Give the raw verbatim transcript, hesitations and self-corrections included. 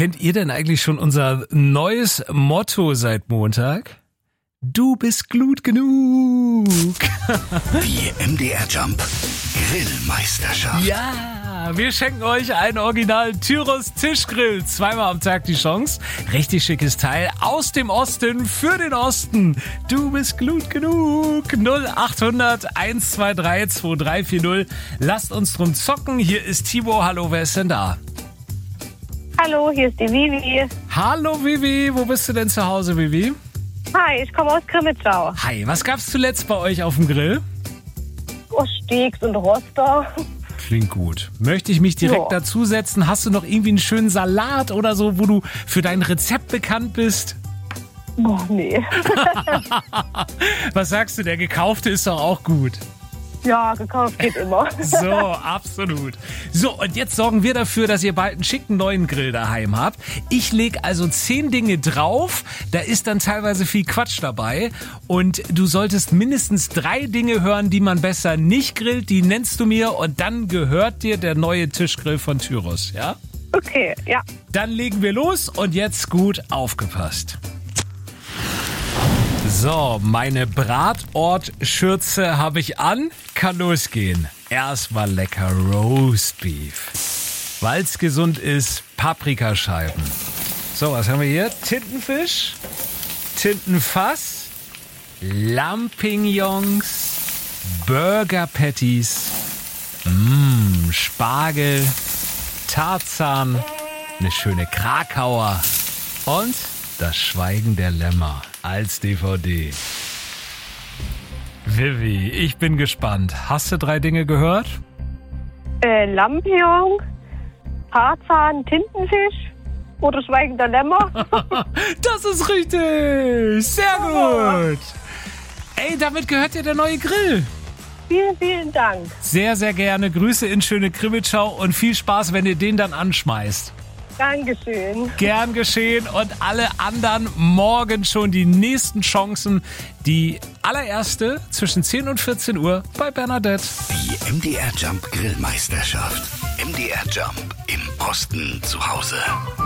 kennt ihr denn eigentlich schon unser neues Motto seit Montag? Du bist Glut genug. Die M D R Jump Grillmeisterschaft. Ja, wir schenken euch einen Original Tyros Tischgrill. Zweimal am Tag die Chance. Richtig schickes Teil aus dem Osten für den Osten. Du bist Glut genug. null acht hundert eins zwei drei zwei drei vier null. Lasst uns drum zocken. Hier ist Timo. Hallo, wer ist denn da? Hallo, hier ist die Vivi. Hallo Vivi, wo bist du denn zu Hause, Vivi? Hi, ich komme aus Krimitschau. Hi, was gab's zuletzt bei euch auf dem Grill? Oh, Steaks und Roster. Klingt gut. Möchte ich mich direkt Ja. dazusetzen? Hast du noch irgendwie einen schönen Salat oder so, wo du für dein Rezept bekannt bist? Oh, nee. Was sagst du, der gekaufte ist doch auch gut. Ja, gekauft geht immer. So, absolut. So, und jetzt sorgen wir dafür, dass ihr bald einen schicken neuen Grill daheim habt. Ich lege also zehn Dinge drauf. Da ist dann teilweise viel Quatsch dabei. Und du solltest mindestens drei Dinge hören, die man besser nicht grillt. Die nennst du mir und dann gehört dir der neue Tischgrill von Tyros, ja? Okay, ja. Dann legen wir los und jetzt gut aufgepasst. So, meine Bratort-Schürze habe ich an. Kann losgehen. Erstmal lecker Roastbeef. Weil's gesund ist, Paprikascheiben. So, was haben wir hier? Tintenfisch, Tintenfass, Lampignons, Burger Patties, Mmm, Spargel, Tarzan, eine schöne Krakauer und das Schweigen der Lämmer als D V D. Vivi, ich bin gespannt. Hast du drei Dinge gehört? Äh, Lampion, Tarzan, Tintenfisch oder Schweigender Lämmer. Das ist richtig. Sehr gut. Ey, damit gehört dir der neue Grill. Vielen, vielen Dank. Sehr, sehr gerne. Grüße in schöne Krimitschau und viel Spaß, wenn ihr den dann anschmeißt. Dankeschön. Gern geschehen und alle anderen morgen schon die nächsten Chancen. Die allererste zwischen zehn und vierzehn Uhr bei Bernadette. Die M D R Jump Grillmeisterschaft. M D R Jump im Osten zu Hause.